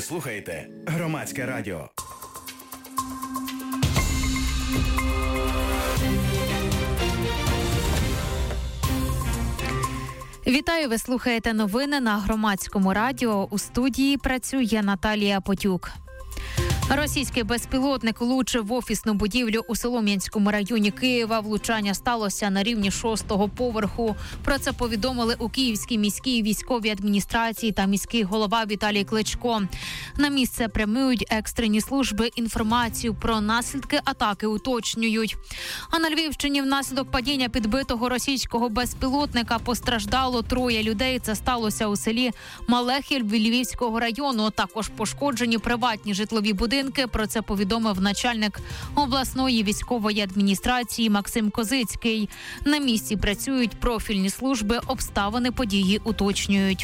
Ви слухаєте Громадське радіо. Вітаю, ви слухаєте новини на Громадському радіо. У студії працює Наталія Потюк. Російський безпілотник влучив в офісну будівлю у Солом'янському районі Києва. Влучання сталося на рівні 6-го поверху. Про це повідомили у Київській міській військовій адміністрації та міський голова Віталій Кличко. На місце прямують екстрені служби, інформацію про наслідки атаки уточнюють. А на Львівщині внаслідок падіння підбитого російського безпілотника постраждало 3 людей. Це сталося у селі Малехів Львівського району. Також пошкоджені приватні житлові будинки. Про це повідомив начальник обласної військової адміністрації Максим Козицький. На місці працюють профільні служби, обставини події уточнюють.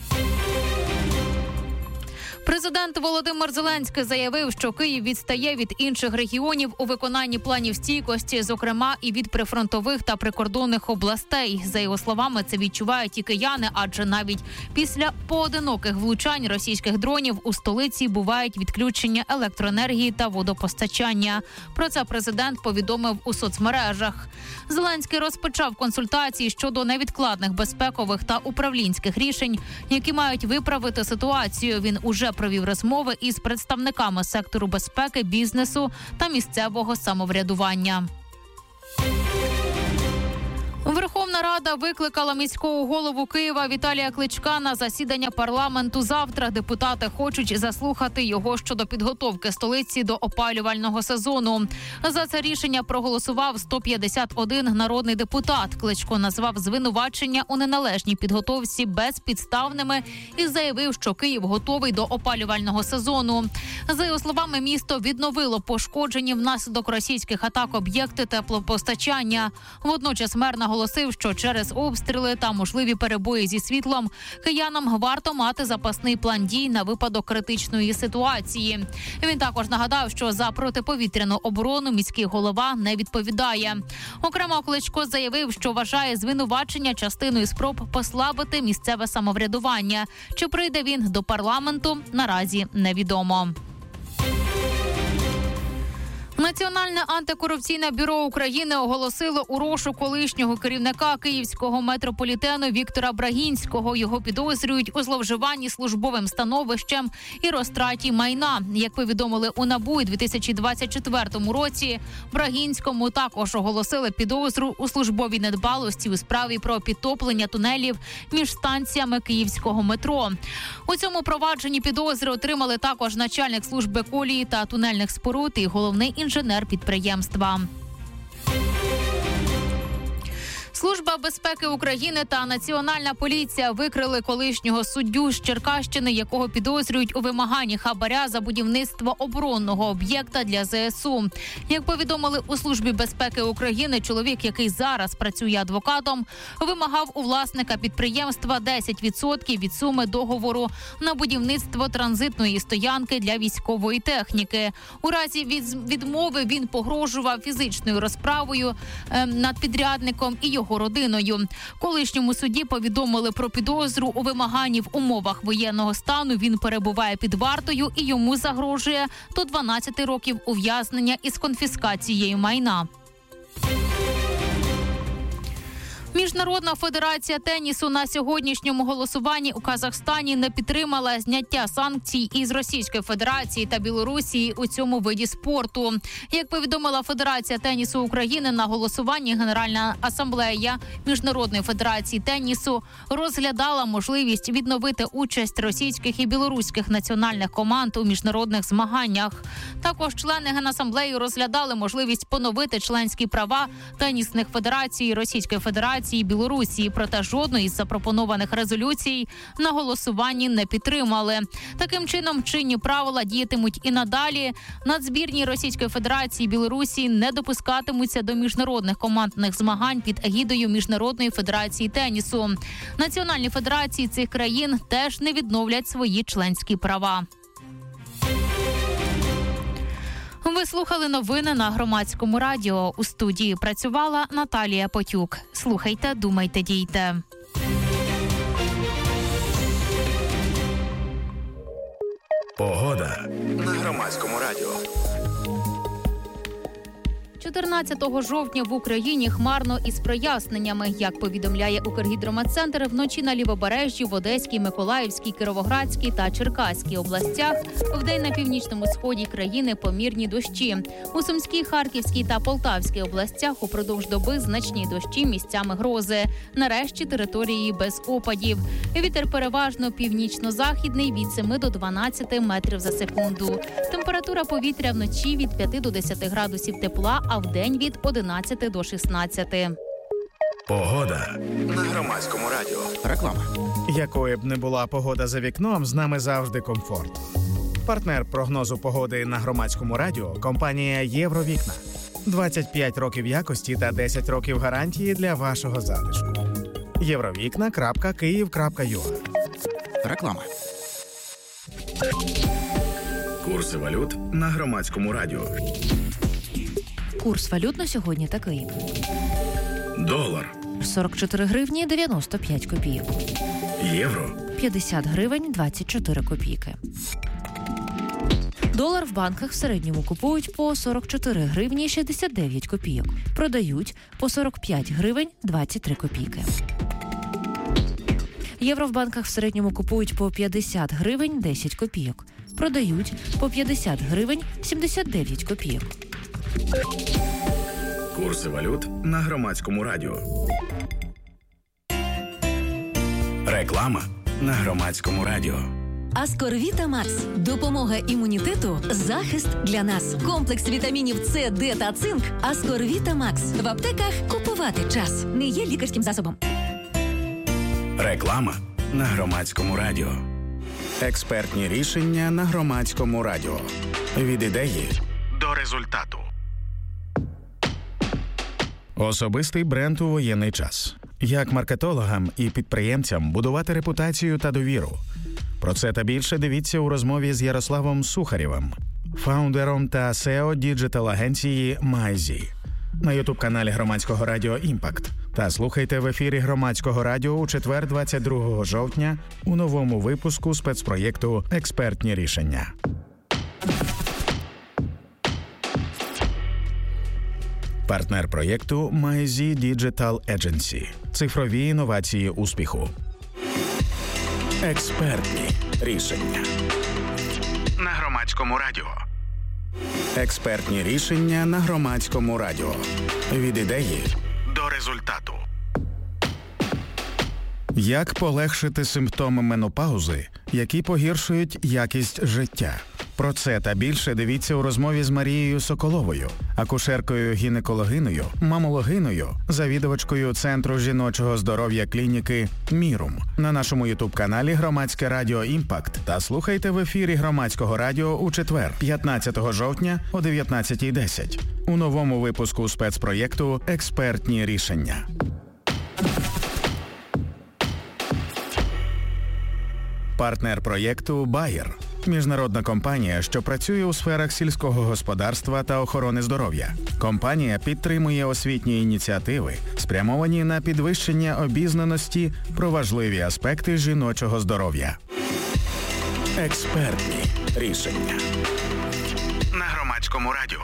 Президент Володимир Зеленський заявив, що Київ відстає від інших регіонів у виконанні планів стійкості, зокрема і від прифронтових та прикордонних областей. За його словами, це відчувають і кияни, адже навіть після поодиноких влучань російських дронів у столиці бувають відключення електроенергії та водопостачання. Про це президент повідомив у соцмережах. Зеленський розпочав консультації щодо невідкладних безпекових та управлінських рішень, які мають виправити ситуацію. Він уже провів розмови із представниками сектору безпеки, бізнесу та місцевого самоврядування. Верховна Рада викликала міського голову Києва Віталія Кличка на засідання парламенту завтра. Депутати хочуть заслухати його щодо підготовки столиці до опалювального сезону. За це рішення проголосував 151 народний депутат. Кличко назвав звинувачення у неналежній підготовці безпідставними і заявив, що Київ готовий до опалювального сезону. За його словами, місто відновило пошкоджені внаслідок російських атак об'єкти теплопостачання. Водночас мер наголосив, що через обстріли та можливі перебої зі світлом киянам варто мати запасний план дій на випадок критичної ситуації. Він також нагадав, що за протиповітряну оборону міський голова не відповідає. Окремо Кличко заявив, що вважає звинувачення частиною спроб послабити місцеве самоврядування. Чи прийде він до парламенту, наразі невідомо. Національне антикорупційне бюро України оголосило у розшук колишнього керівника Київського метрополітену Віктора Брагінського. Його підозрюють у зловживанні службовим становищем і розтраті майна. Як повідомили у НАБУ, у 2024 році Брагінському також оголосили підозру у службовій недбалості у справі про підтоплення тунелів між станціями Київського метро. У цьому провадженні підозри отримали також начальник служби колії та тунельних споруд і головний інженер підприємства. Служба безпеки України та Національна поліція викрили колишнього суддю з Черкащини, якого підозрюють у вимаганні хабаря за будівництво оборонного об'єкта для ЗСУ. Як повідомили у Службі безпеки України, чоловік, який зараз працює адвокатом, вимагав у власника підприємства 10% від суми договору на будівництво транзитної стоянки для військової техніки. У разі відмови він погрожував фізичною розправою над підрядником і його родиною. Колишньому судді повідомили про підозру у вимаганні в умовах воєнного стану. Він перебуває під вартою і йому загрожує до 12 років ув'язнення із конфіскацією майна. Міжнародна федерація тенісу на сьогоднішньому голосуванні у Казахстані не підтримала зняття санкцій із Російської Федерації та Білорусі у цьому виді спорту. Як повідомила Федерація тенісу України, на голосуванні Генеральна асамблея Міжнародної федерації тенісу розглядала можливість відновити участь російських і білоруських національних команд у міжнародних змаганнях. Також члени Генасамблеї розглядали можливість поновити членські права тенісних федерацій Російської Федерації і Білорусі, проте жодної із запропонованих резолюцій на голосуванні не підтримали. Таким чином, чинні правила діятимуть і надалі. Нацзбірні Російської Федерації і Білорусі не допускатимуться до міжнародних командних змагань під егідою Міжнародної федерації тенісу. Національні федерації цих країн теж не відновлять свої членські права. Ви слухали новини на Громадському радіо. У студії працювала Наталія Потюк. Слухайте, думайте, дійте. Погода на Громадському радіо. 14 жовтня в Україні хмарно із проясненнями. Як повідомляє Укргідрометцентр, вночі на Лівобережжі, в Одеській, Миколаївській, Кіровоградській та Черкаській областях, вдень на північному сході країни помірні дощі. У Сумській, Харківській та Полтавській областях упродовж доби значні дощі, місцями грози. Нарешті території без опадів. Вітер переважно північно-західний від 7 до 12 метрів за секунду. Температура повітря вночі від 5 до 10 градусів тепла, а вдень від 11 до 16. Погода на Громадському радіо. Реклама. Якою б не була погода за вікном, з нами завжди комфорт. Партнер прогнозу погоди на Громадському радіо – компанія «Євровікна». 25 років якості та 10 років гарантії для вашого затишку. Євровікна.Київ.ua. Реклама. Курси валют на Громадському радіо. Курс валют на сьогодні такий. Долар, 44 гривні 95 копійок. євро, 50 гривень 24 копійки. Долар в банках в середньому купують по 44 гривні 69 копійок. Продають по 45 гривень 23 копійки. Євро в банках в середньому купують по 50 гривень 10 копійок. Продають по 50 гривень 79 копійок. курси валют на Громадському радіо. Реклама на Громадському радіо. Аскорвіта Макс. Допомога імунітету, захист для нас. Комплекс вітамінів С, Д та цинк. Аскорвіта Макс. В аптеках купувати час. Не є лікарським засобом. Реклама на Громадському радіо. Експертні рішення на Громадському радіо. Від ідеї до результату. Особистий бренд у воєнний час. Як маркетологам і підприємцям будувати репутацію та довіру. Про це та більше дивіться у розмові з Ярославом Сухарєвим, фаундером та SEO діджитал-агенції MyZ. На ютуб-каналі Громадського радіо «Імпакт». Та слухайте в ефірі Громадського радіо у четвер 22 жовтня у новому випуску спецпроєкту «Експертні рішення». Партнер проєкту MyZ Digital Agency. Цифрові інновації успіху. Експертні рішення на Громадському радіо. Експертні рішення на Громадському радіо. Від ідеї до результату. Як полегшити симптоми менопаузи, які погіршують якість життя? Про це та більше дивіться у розмові з Марією Соколовою, акушеркою-гінекологиною, мамологиною, завідувачкою Центру жіночого здоров'я клініки «Мірум» на нашому ютуб-каналі Громадське радіо «Імпакт» та слухайте в ефірі Громадського радіо у четвер, 15 жовтня о 19:10 у новому випуску спецпроєкту «Експертні рішення». Партнер проєкту «Bayer» – міжнародна компанія, що працює у сферах сільського господарства та охорони здоров'я. Компанія підтримує освітні ініціативи, спрямовані на підвищення обізнаності про важливі аспекти жіночого здоров'я. Експертні рішення на Громадському радіо.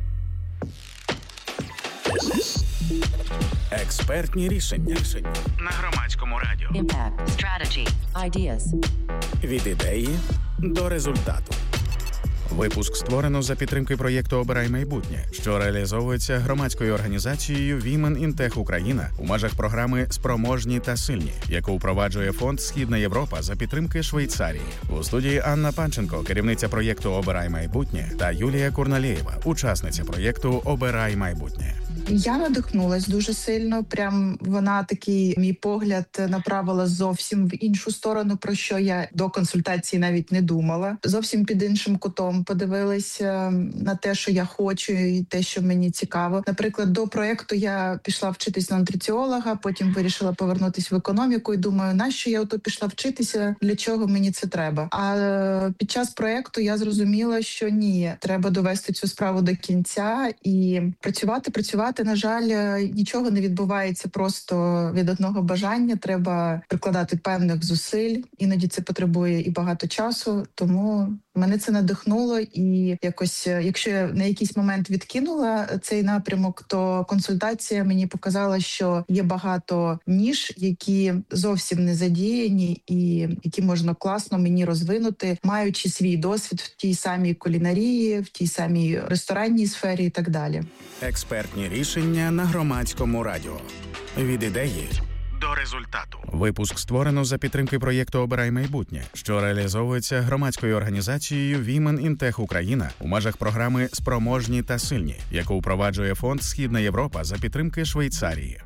Експертні рішення на Громадському радіо. Impact. Strategy. Ideas. Від ідеї до результату. Випуск створено за підтримки проєкту «Обирай майбутнє», що реалізовується громадською організацією Women in Tech Україна у межах програми «Спроможні та сильні», яку впроваджує фонд «Східна Європа» за підтримки Швейцарії. У студії Анна Панченко, керівниця проєкту «Обирай майбутнє», та Юлія Курналєєва, учасниця проєкту «Обирай майбутнє». Я надихнулась дуже сильно. Прям вона такий мій погляд направила зовсім в іншу сторону, про що я до консультації навіть не думала. Зовсім під іншим кутом подивилася на те, що я хочу, і те, що мені цікаво. Наприклад, до проекту я пішла вчитись на нутриціолога, потім вирішила повернутися в економіку і думаю, нащо я ото пішла вчитися, для чого мені це треба. А під час проекту я зрозуміла, що ні, треба довести цю справу до кінця і працювати. На жаль, нічого не відбувається просто від одного бажання. Треба прикладати певних зусиль. Іноді це потребує і багато часу. Тому Мене це надихнуло, і якось, якщо я на якийсь момент відкинула цей напрямок, то консультація мені показала, що є багато ніж, які зовсім не задіяні і які можна класно мені розвинути, маючи свій досвід в тій самій кулінарії, в тій самій ресторанній сфері і так далі. Експертні рішення на Громадському радіо. Від ідеї до результату. Випуск створено за підтримки проєкту «Обирай майбутнє», що реалізовується громадською організацією Women in Tech Україна у межах програми «Спроможні та сильні», яку впроваджує фонд «Східна Європа» за підтримки Швейцарії.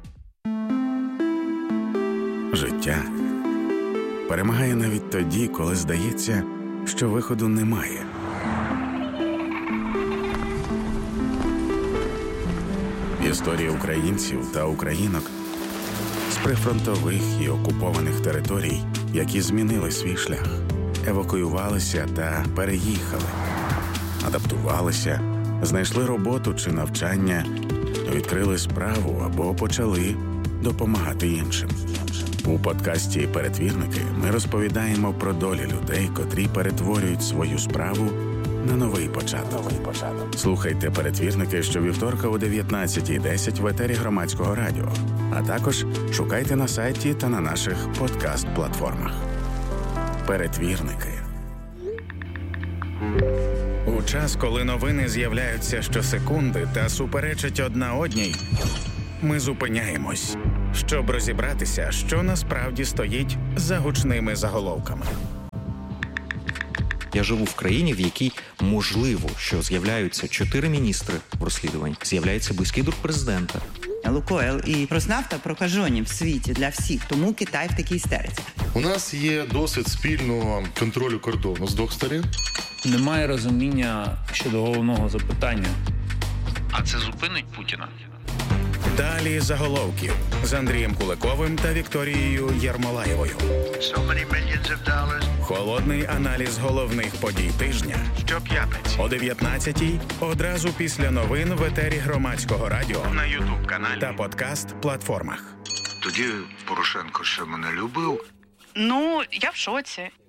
Життя перемагає навіть тоді, коли здається, що виходу немає. Історії українців та українок з прифронтових і окупованих територій, які змінили свій шлях, евакуювалися та переїхали, адаптувалися, знайшли роботу чи навчання, відкрили справу або почали допомагати іншим. У подкасті «Перетвірники» ми розповідаємо про долі людей, котрі перетворюють свою справу на новий початок. Слухайте «Перетвірники» щовівторка о 19:10 в етері Громадського радіо, а також шукайте на сайті та на наших подкаст-платформах. «Перетвірники». У час, коли новини з'являються щосекунди та суперечать одна одній, ми зупиняємось, щоб розібратися, що насправді стоїть за гучними заголовками. Я живу в країні, в якій можливо, що з'являються 4 міністри в розслідуванні, з'являється близький друг президента. Лукойл і Роснафта прокажені в світі для всіх, тому Китай в такій істериці. У нас є досвід спільного контролю кордону з двох сторін. Немає розуміння щодо головного запитання. А це зупинить Путіна? Далі заголовків з Андрієм Куликовим та Вікторією Єрмолаєвою. Холодний аналіз головних подій тижня щоп'ятниці о 19:00 одразу після новин в етері Громадського радіо на YouTube-каналі та подкаст-платформах. Тоді Порошенко ще мене любив. Ну, я в шоці.